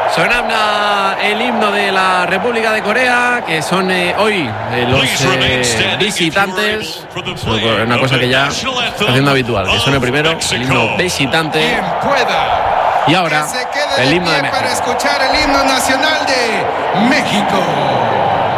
Suena el himno de la República de Corea, que son hoy los visitantes. Una cosa que ya está haciendo habitual, que suene primero el himno visitante y ahora el himno de México. Para escuchar el himno nacional de México.